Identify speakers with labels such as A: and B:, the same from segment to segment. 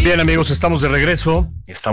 A: Bien, amigos, estamos de regreso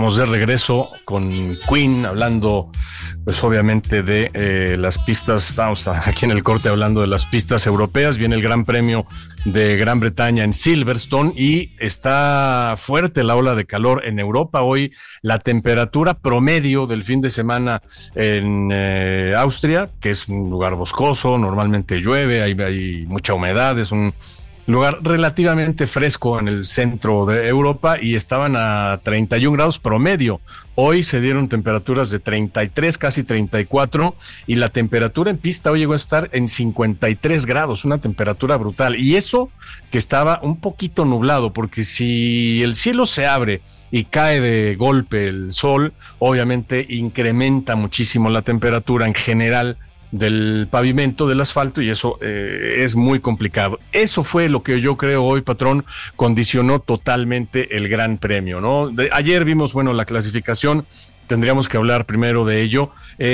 A: con Queen, hablando pues obviamente de las pistas. Estamos aquí en el corte hablando de las pistas europeas. Viene el Gran Premio de Gran Bretaña en Silverstone y está fuerte la ola de calor en Europa. Hoy la temperatura promedio del fin de semana en Austria, que es un lugar boscoso, normalmente llueve, hay mucha humedad, es un lugar relativamente fresco en el centro de Europa, y estaban a 31 grados promedio. Hoy se dieron temperaturas de 33, casi 34, y la temperatura en pista hoy llegó a estar en 53 grados, una temperatura brutal. Y eso que estaba un poquito nublado, porque si el cielo se abre y cae de golpe el sol, obviamente incrementa muchísimo la temperatura en general del pavimento, del asfalto, y eso es muy complicado. Eso fue lo que yo creo hoy, patrón, condicionó totalmente el Gran Premio, ¿no? Ayer vimos, bueno, la clasificación, tendríamos que hablar primero de ello,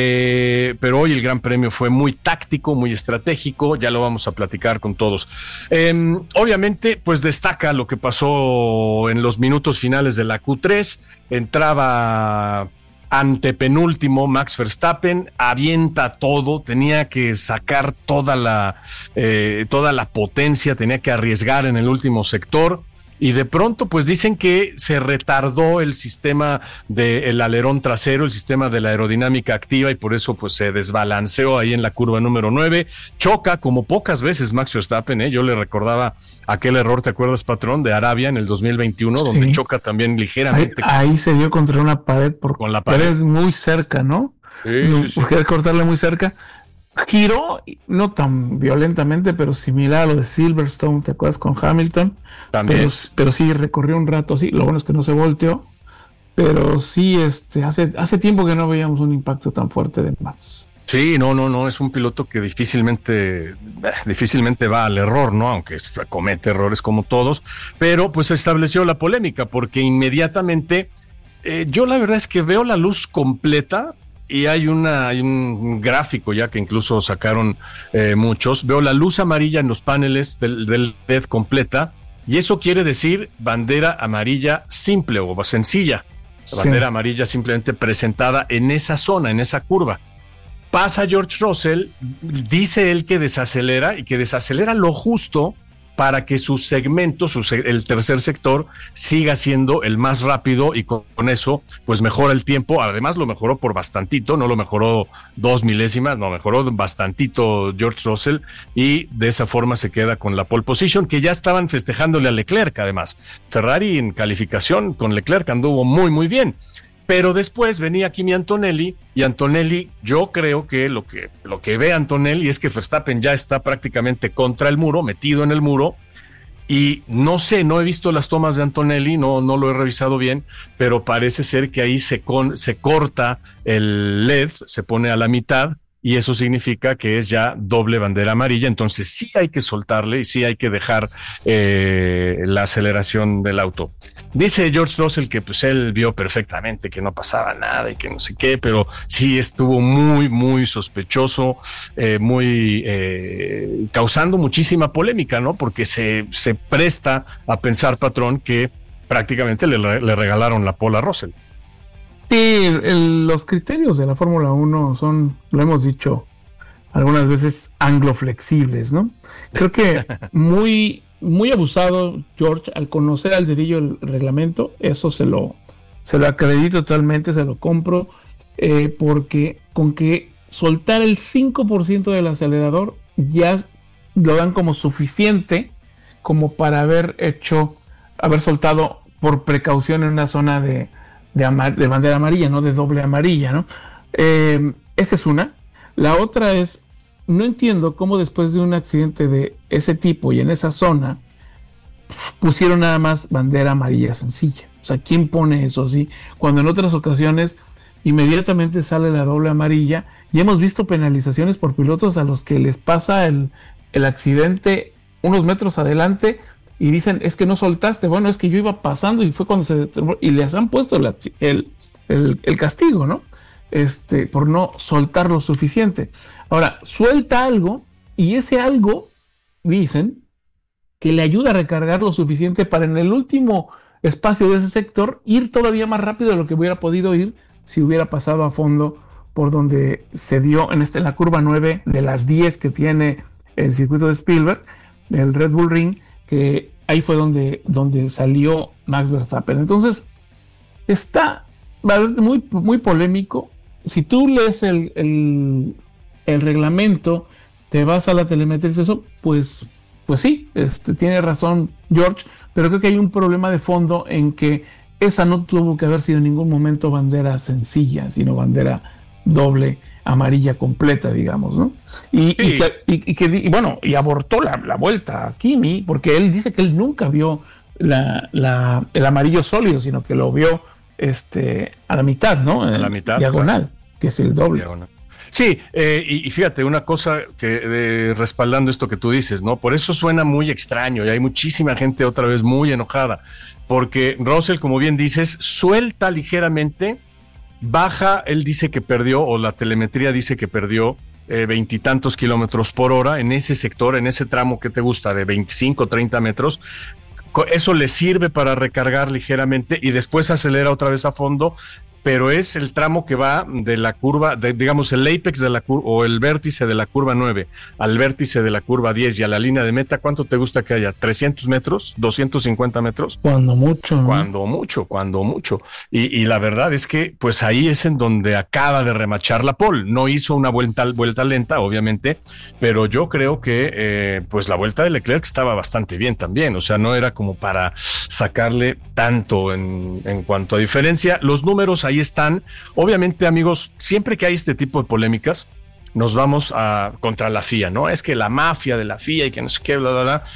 A: pero hoy el Gran Premio fue muy táctico, muy estratégico, ya lo vamos a platicar con todos. Obviamente, pues destaca lo que pasó en los minutos finales de la Q3, entraba antepenúltimo Max Verstappen, avienta todo, tenía que sacar toda la potencia, tenía que arriesgar en el último sector, y de pronto pues dicen que se retardó el sistema del alerón trasero, el sistema de la aerodinámica activa, y por eso pues se desbalanceó ahí en la curva número 9, choca como pocas veces Max Verstappen, yo le recordaba aquel error, ¿te acuerdas, patrón, de Arabia en el 2021, sí, donde choca también ligeramente?
B: Ahí se dio contra una pared
A: con la pared
B: muy cerca, ¿no?
A: Sí.
B: Porque cortarle muy cerca. Giró, no tan violentamente, pero similar a lo de Silverstone, ¿te acuerdas? Con Hamilton.
A: También.
B: Pero sí, recorrió un rato, sí. Lo bueno es que no se volteó. Pero sí, hace tiempo que no veíamos un impacto tan fuerte de Max.
A: Sí, no, es un piloto que difícilmente va al error, ¿no? Aunque comete errores como todos, pero pues se estableció la polémica, porque inmediatamente, yo la verdad es que veo la luz completa, y hay un gráfico ya que incluso sacaron muchos. Veo la luz amarilla en los paneles del LED completa, y eso quiere decir bandera amarilla simple o sencilla. La bandera amarilla simplemente presentada en esa zona, en esa curva. Pasa George Russell, dice él que desacelera, y que desacelera lo justo para que su segmento, el tercer sector, siga siendo el más rápido, y con eso pues mejora el tiempo. Además lo mejoró por bastantito, no lo mejoró 2 milésimas, no, mejoró bastantito George Russell, y de esa forma se queda con la pole position, que ya estaban festejándole a Leclerc. Además, Ferrari en calificación con Leclerc anduvo muy muy bien. Pero después venía Kimi Antonelli, y Antonelli, yo creo que lo que ve Antonelli es que Verstappen ya está prácticamente contra el muro, metido en el muro, y no sé, no he visto las tomas de Antonelli, no lo he revisado bien, pero parece ser que ahí se corta el LED, se pone a la mitad, y eso significa que es ya doble bandera amarilla. Entonces sí hay que soltarle y sí hay que dejar la aceleración del auto. Dice George Russell que pues él vio perfectamente que no pasaba nada y que no sé qué, pero sí estuvo muy, muy sospechoso, causando muchísima polémica, ¿no? Porque se presta a pensar, patrón, que prácticamente le regalaron la pole a Russell.
B: Sí, los criterios de la Fórmula 1 son, lo hemos dicho algunas veces, angloflexibles, ¿no? Creo que muy abusado George al conocer al dedillo el reglamento. Eso se lo acredito totalmente, se lo compro, porque con que soltar el 5% del acelerador ya lo dan como suficiente como para haber soltado por precaución en una zona de bandera amarilla, no de doble amarilla, ¿no? Esa es una. La otra es, no entiendo cómo después de un accidente de ese tipo y en esa zona pusieron nada más bandera amarilla sencilla. O sea, ¿quién pone eso así? Cuando en otras ocasiones inmediatamente sale la doble amarilla, y hemos visto penalizaciones por pilotos a los que les pasa el accidente unos metros adelante y dicen, es que no soltaste. Bueno, es que yo iba pasando y fue cuando se determinó, y les han puesto el castigo, ¿no? Por no soltar lo suficiente. Ahora, suelta algo, y ese algo, dicen, que le ayuda a recargar lo suficiente para en el último espacio de ese sector, ir todavía más rápido de lo que hubiera podido ir si hubiera pasado a fondo por donde se dio en la curva 9 de las 10 que tiene el circuito de Spielberg, el Red Bull Ring, que ahí fue donde salió Max Verstappen. Entonces, está muy, muy polémico. Si tú lees el reglamento, te vas a la telemetría y eso, pues sí, tiene razón George, pero creo que hay un problema de fondo en que esa no tuvo que haber sido en ningún momento bandera sencilla, sino bandera doble, amarilla completa, digamos, ¿no? Y abortó la vuelta a Kimi, porque él dice que él nunca vio el amarillo sólido, sino que lo vio a la mitad, ¿no?
A: A la mitad.
B: Diagonal, claro. Que es el doble.
A: Diagonal. Sí, y fíjate, una cosa que respaldando esto que tú dices, ¿no? Por eso suena muy extraño y hay muchísima gente otra vez muy enojada, porque Russell, como bien dices, suelta ligeramente, baja, él dice que perdió, o la telemetría dice que perdió 20 y tantos kilómetros por hora en ese sector, en ese tramo que te gusta, de 25, 30 metros. Eso le sirve para recargar ligeramente y después acelera otra vez a fondo, pero es el tramo que va de la curva, digamos el apex de la curva o el vértice de la curva 9 al vértice de la curva 10 y a la línea de meta. ¿Cuánto te gusta que haya? ¿300 metros? ¿250 metros?
B: Cuando mucho, ¿no?
A: Cuando mucho. Y la verdad es que pues ahí es en donde acaba de remachar la pole. No hizo una vuelta lenta, obviamente, pero yo creo que pues la vuelta de Leclerc estaba bastante bien también. O sea, no era como para sacarle tanto en cuanto a diferencia. Los números ahí están. Obviamente, amigos, siempre que hay este tipo de polémicas, nos vamos contra la FIA, ¿no? Es que la mafia de la FIA y que no sé qué, bla, bla, bla.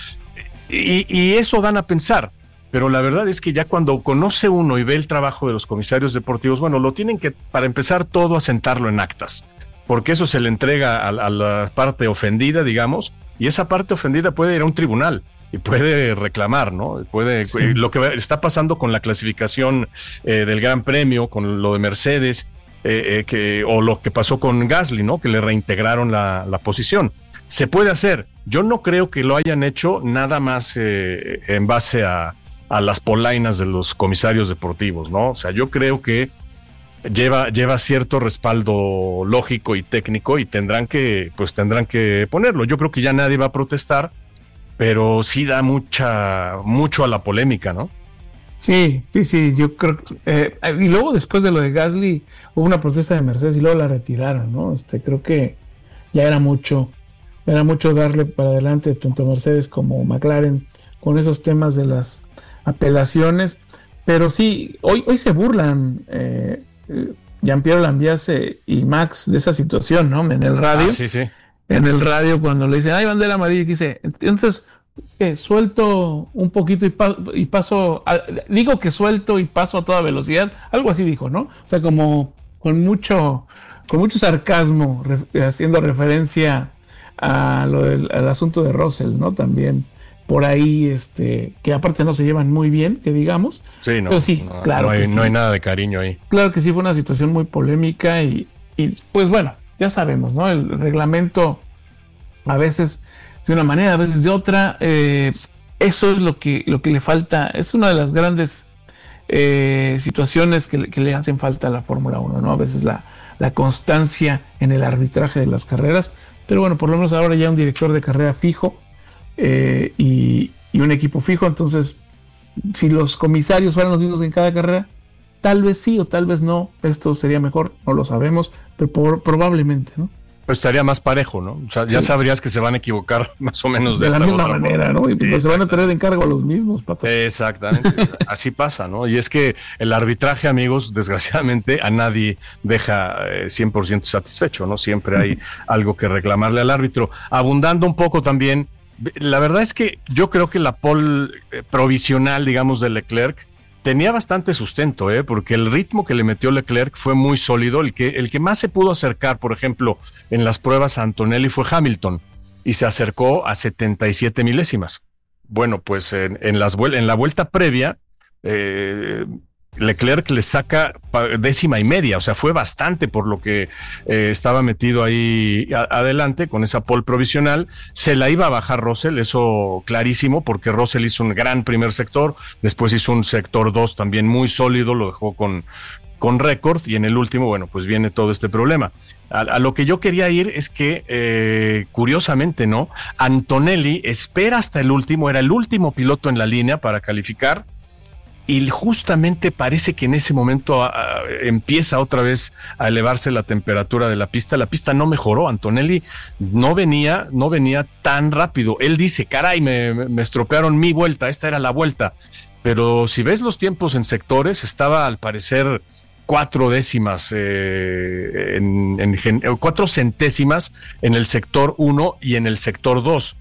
A: Y eso dan a pensar. Pero la verdad es que ya cuando conoce uno y ve el trabajo de los comisarios deportivos, bueno, lo tienen que, para empezar todo, asentarlo en actas. Porque eso se le entrega a la parte ofendida, digamos, y esa parte ofendida puede ir a un tribunal y puede reclamar, ¿no? Sí. Lo que está pasando con la clasificación del Gran Premio, con lo de Mercedes, o lo que pasó con Gasly, ¿no? Que le reintegraron la posición. Se puede hacer. Yo no creo que lo hayan hecho nada más en base a las polainas de los comisarios deportivos, ¿no? O sea, yo creo que lleva cierto respaldo lógico y técnico y tendrán que ponerlo. Yo creo que ya nadie va a protestar, pero sí da mucho a la polémica, ¿no?
B: Sí, yo creo que, y luego después de lo de Gasly hubo una protesta de Mercedes y luego la retiraron, ¿no? Creo que ya era mucho darle para adelante tanto Mercedes como McLaren con esos temas de las apelaciones, pero sí, hoy se burlan Jean-Pierre Lambiase y Max de esa situación, ¿no? En el radio.
A: Sí.
B: En el radio cuando le dicen, ay, bandera amarilla, y dice, entonces, suelto un poquito y paso, digo que suelto y paso a toda velocidad, algo así dijo, ¿no? O sea, como con mucho sarcasmo, haciendo referencia al asunto de Russell, ¿no? También por ahí, que aparte no se llevan muy bien, que digamos.
A: Sí, no.
B: Pero sí, claro.
A: No hay nada de cariño ahí.
B: Claro que sí, fue una situación muy polémica y pues bueno, ya sabemos, ¿no? El reglamento a veces de una manera, a veces de otra. Eso es lo que le falta. Es una de las grandes situaciones que le hacen falta a la Fórmula 1, ¿no? A veces la constancia en el arbitraje de las carreras. Pero bueno, por lo menos ahora ya un director de carrera fijo y un equipo fijo. Entonces, si los comisarios fueran los mismos en cada carrera, tal vez sí o tal vez no. Esto sería mejor, no lo sabemos, pero probablemente, ¿no?
A: Pues estaría más parejo, ¿no? O sea, ya sabrías que se van a equivocar más o menos de
B: la
A: esta
B: misma manera, ¿no? Y pues se van a tener de encargo a los mismos, Pato.
A: Exactamente. Así pasa, ¿no? Y es que el arbitraje, amigos, desgraciadamente a nadie deja 100% satisfecho, ¿no? Siempre hay algo que reclamarle al árbitro. Abundando un poco también, la verdad es que yo creo que la pole provisional, digamos, de Leclerc tenía bastante sustento, porque el ritmo que le metió Leclerc fue muy sólido. El que más se pudo acercar, por ejemplo, en las pruebas a Antonelli fue Hamilton, y se acercó a 77 milésimas. Bueno, pues en la vuelta previa, Leclerc le saca décima y media, o sea, fue bastante por lo que estaba metido ahí adelante con esa pole provisional. Se la iba a bajar Russell, eso clarísimo, porque Russell hizo un gran primer sector, después hizo un sector 2 también muy sólido, lo dejó con récord, y en el último, bueno, pues viene todo este problema. A lo que yo quería ir es que, curiosamente, ¿no? Antonelli espera hasta el último, era el último piloto en la línea para calificar, y justamente parece que en ese momento empieza otra vez a elevarse la temperatura de la pista. La pista no mejoró, Antonelli no venía tan rápido. Él dice, caray, me estropearon mi vuelta, esta era la vuelta. Pero si ves los tiempos en sectores, estaba al parecer 4 décimas, 4 centésimas en el sector 1 y en el sector 2.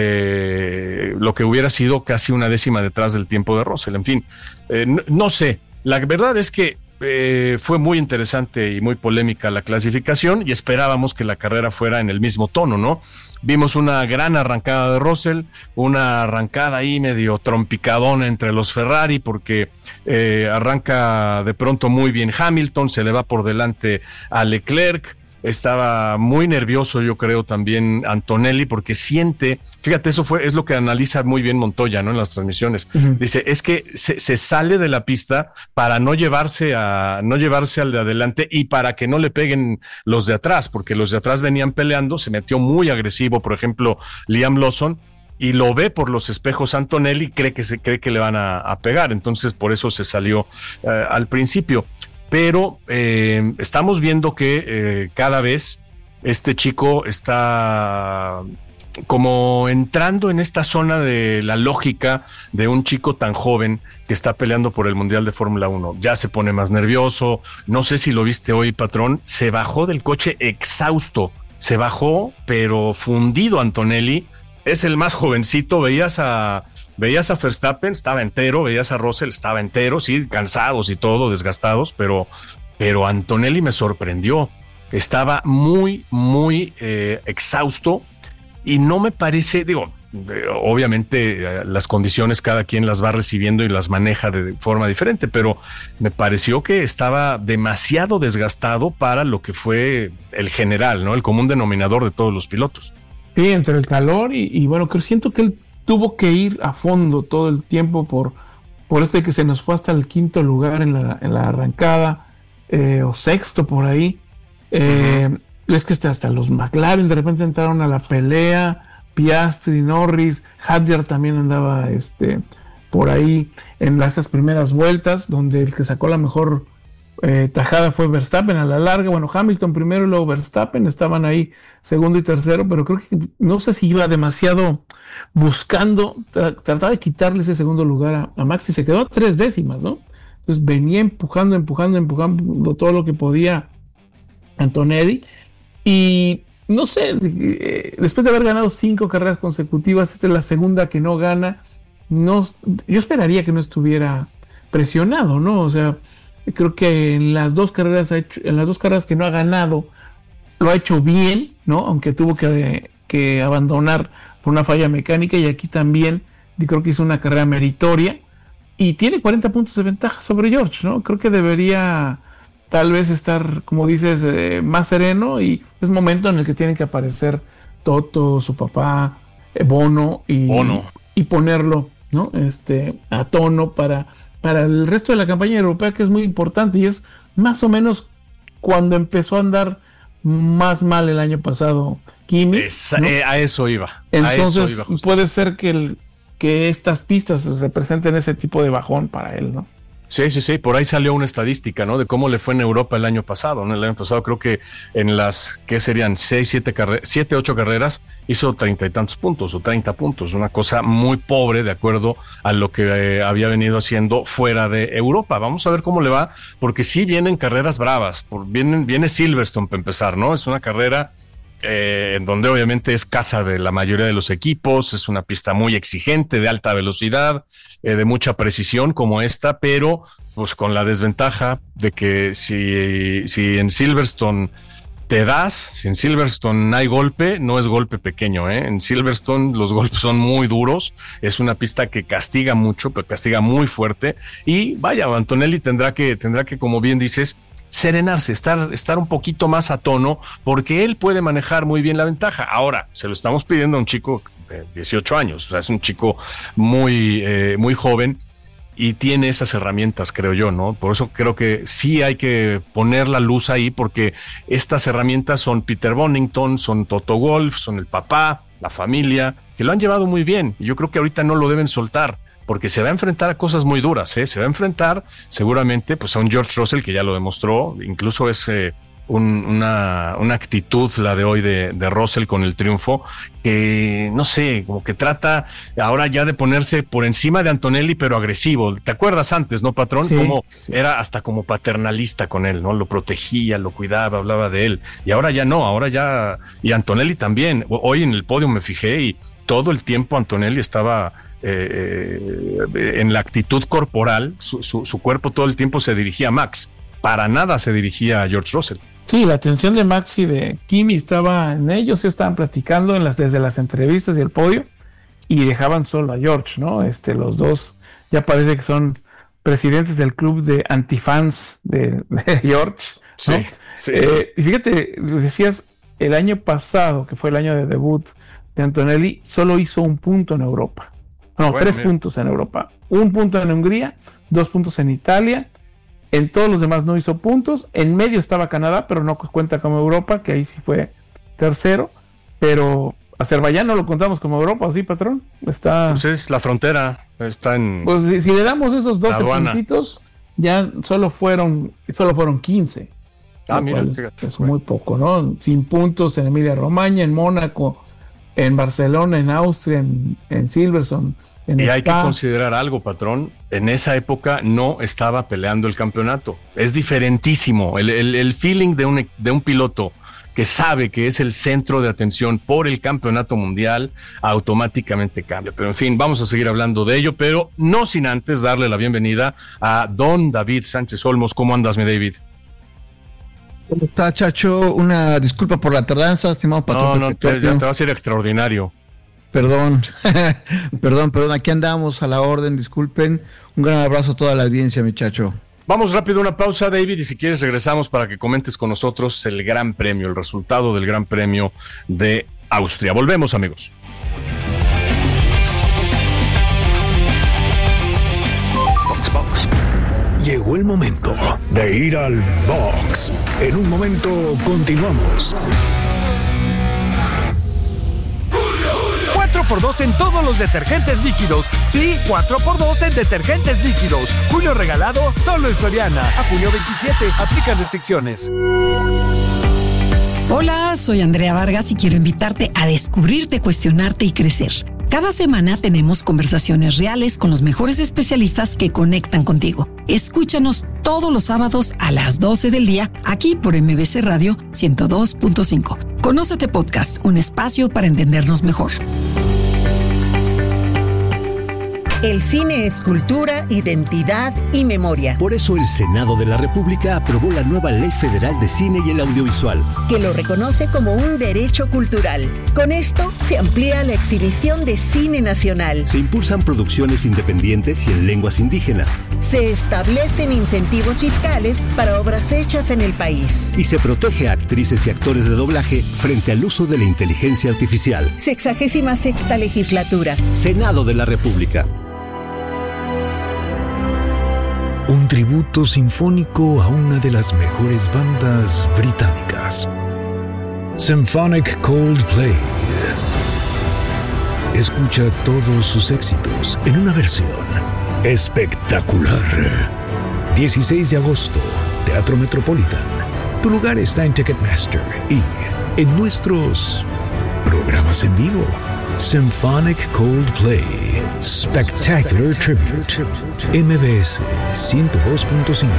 A: Lo que hubiera sido casi una décima detrás del tiempo de Russell. En fin, no sé, la verdad es que fue muy interesante y muy polémica la clasificación, y esperábamos que la carrera fuera en el mismo tono, ¿no? Vimos una gran arrancada de Russell, una arrancada ahí medio trompicadona entre los Ferrari, porque arranca de pronto muy bien Hamilton, se le va por delante a Leclerc. Estaba muy nervioso, yo creo, también Antonelli, porque siente, fíjate, es lo que analiza muy bien Montoya, ¿no? En las transmisiones. Dice, es que se sale de la pista para no llevarse al de adelante y para que no le peguen los de atrás, porque los de atrás venían peleando, se metió muy agresivo, por ejemplo, Liam Lawson, y lo ve por los espejos Antonelli, cree que le van a pegar, entonces por eso se salió al principio. Pero estamos viendo que cada vez este chico está como entrando en esta zona de la lógica de un chico tan joven que está peleando por el Mundial de Fórmula 1. Ya se pone más nervioso. No sé si lo viste hoy, patrón. Se bajó del coche exhausto. Se bajó, pero fundido. Antonelli es el más jovencito. Veías a Verstappen, estaba entero, veías a Russell, estaba entero, sí, cansados y todo, desgastados, pero Antonelli me sorprendió. Estaba muy, muy exhausto, y no me parece, obviamente las condiciones cada quien las va recibiendo y las maneja de forma diferente, pero me pareció que estaba demasiado desgastado para lo que fue el general, ¿no? El común denominador de todos los pilotos.
B: Sí, entre el calor y bueno, que siento que él tuvo que ir a fondo todo el tiempo por esto de que se nos fue hasta el 5º lugar en la arrancada, o 6º por ahí. Es que hasta los McLaren de repente entraron a la pelea, Piastri, Norris, Hadjar también andaba por ahí en esas primeras vueltas, donde el que sacó la mejor tajada fue Verstappen a la larga. Bueno, Hamilton primero y luego Verstappen estaban ahí segundo y tercero, pero creo que no sé si iba demasiado buscando, trataba de quitarle ese segundo lugar a Max, y se quedó a 3 décimas, ¿no? Entonces venía empujando todo lo que podía Antonelli, y no sé, después de haber ganado 5 carreras consecutivas, esta es la segunda que no gana. Yo esperaría que no estuviera presionado, ¿no? O sea, creo que en las dos carreras que no ha ganado, lo ha hecho bien, ¿no? Aunque tuvo que abandonar por una falla mecánica, y aquí también creo que hizo una carrera meritoria, y tiene 40 puntos de ventaja sobre George, ¿no? Creo que debería tal vez estar, como dices, más sereno, y es momento en el que tienen que aparecer Toto, su papá, Bono y ponerlo, ¿no? A tono para el resto de la campaña europea, que es muy importante, y es más o menos cuando empezó a andar más mal el año pasado Kimi, ¿no?
A: A eso iba.
B: Entonces puede ser que estas pistas representen ese tipo de bajón para él, ¿no?
A: Sí, por ahí salió una estadística, ¿no? De cómo le fue en Europa el año pasado, ¿no? El año pasado creo que en las, ¿qué serían? 7, 8 carreras, hizo 30 y tantos puntos o 30 puntos, una cosa muy pobre de acuerdo a lo que había venido haciendo fuera de Europa. Vamos a ver cómo le va, porque sí vienen carreras bravas, viene Silverstone para empezar, ¿no? Es una carrera en donde obviamente es casa de la mayoría de los equipos, es una pista muy exigente, de alta velocidad, de mucha precisión como esta, pero pues con la desventaja de que si en Silverstone te das, si en Silverstone hay golpe, no es golpe pequeño, ¿eh? En Silverstone los golpes son muy duros, es una pista que castiga mucho, pero castiga muy fuerte, y vaya, Antonelli tendrá que, como bien dices, serenarse, estar un poquito más a tono, porque él puede manejar muy bien la ventaja. Ahora, se lo estamos pidiendo a un chico de 18 años, o sea, es un chico muy joven, y tiene esas herramientas, creo yo, ¿no? Por eso creo que sí hay que poner la luz ahí, porque estas herramientas son Peter Bonington, son Toto Wolff, son el papá, la familia, que lo han llevado muy bien. Y yo creo que ahorita no lo deben soltar, porque se va a enfrentar a cosas muy duras, ¿eh? Se va a enfrentar seguramente pues a un George Russell que ya lo demostró, incluso es una actitud la de hoy de Russell con el triunfo, que no sé, como que trata ahora ya de ponerse por encima de Antonelli, pero agresivo. ¿Te acuerdas antes, no, patrón?
B: Sí,
A: como
B: sí.
A: Era hasta como paternalista con él, ¿no? Lo protegía, lo cuidaba, hablaba de él, y ahora ya no, ahora ya, y Antonelli también. Hoy en el podio me fijé y todo el tiempo Antonelli estaba en la actitud corporal, su cuerpo todo el tiempo se dirigía a Max, para nada se dirigía a George Russell.
B: Sí, la atención de Max y de Kimi estaba en ellos, ellos estaban platicando desde las entrevistas y el podio, y dejaban solo a George, ¿no? Los dos ya parece que son presidentes del club de antifans de George, ¿no?
A: Sí.
B: Y fíjate, decías, el año pasado, que fue el año de debut de Antonelli, solo hizo un punto en Europa. No, bueno, 3 puntos en Europa. 1 punto en Hungría, 2 puntos en Italia. En todos los demás no hizo puntos. En medio estaba Canadá, pero no cuenta como Europa, que ahí sí fue tercero. Pero Azerbaiyán no lo contamos como Europa, ¿sí, patrón? Está...
A: Pues es la frontera, está en...
B: Pues si le damos esos 12 puntitos, ya solo fueron 15.
A: Mira,
B: es muy poco, ¿no? Sin puntos en Emilia-Romagna, en Mónaco, en Barcelona, en Austria, en Silverstone.
A: Y Spa. Hay que considerar algo, patrón. En esa época no estaba peleando el campeonato. Es diferentísimo. El feeling de un piloto que sabe que es el centro de atención por el campeonato mundial, automáticamente cambia. Pero en fin, vamos a seguir hablando de ello, pero no sin antes darle la bienvenida a don David Sánchez Olmos. ¿Cómo andas, mi David?
C: ¿Cómo está, Chacho? Una disculpa por la tardanza, estimado patrón.
A: No, te va a ser extraordinario.
C: Perdón, aquí andamos a la orden, disculpen. Un gran abrazo a toda la audiencia, mi Chacho.
A: Vamos rápido a una pausa, David, y si quieres regresamos para que comentes con nosotros el Gran Premio, el resultado del Gran Premio de Austria. Volvemos, amigos.
D: Llegó el momento de ir al box. En un momento continuamos.
E: 4x2 en todos los detergentes líquidos. Sí, 4x2 en detergentes líquidos. Julio regalado solo en Soriana. A junio 27. Aplican restricciones.
F: Hola, soy Andrea Vargas y quiero invitarte a descubrirte, cuestionarte y crecer. Cada semana tenemos conversaciones reales con los mejores especialistas que conectan contigo. Escúchanos todos los sábados a las 12 del día, aquí por MBC Radio 102.5. Conócete Podcast, un espacio para entendernos mejor.
G: El cine es cultura, identidad y memoria.
H: Por eso el Senado de la República aprobó la nueva Ley Federal de Cine y el Audiovisual,
G: que lo reconoce como un derecho cultural. Con esto se amplía la exhibición de cine nacional.
H: Se impulsan producciones independientes y en lenguas indígenas.
G: Se establecen incentivos fiscales para obras hechas en el país.
H: Y se protege a actrices y actores de doblaje frente al uso de la inteligencia artificial.
G: 66ª legislatura.
H: Senado de la República.
D: Un tributo sinfónico a una de las mejores bandas británicas. Symphonic Coldplay. Escucha todos sus éxitos en una versión espectacular. 16 de agosto, Teatro Metropolitan. Tu lugar está en Ticketmaster y en nuestros programas en vivo. Symphonic Coldplay Spectacular Tribute. MBS 102.5.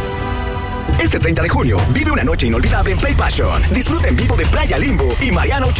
I: Este 30 de junio, vive una noche inolvidable en Play Passion. Disfruta en vivo de Playa Limbo y Mariano Ochoa.